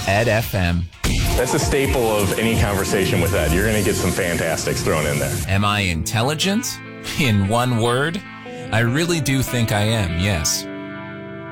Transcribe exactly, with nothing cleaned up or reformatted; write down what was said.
Ed F M. That's a staple of any conversation with Ed. You're going to get some fantastics thrown in there. Am I intelligent? In one word? I really do think I am, yes.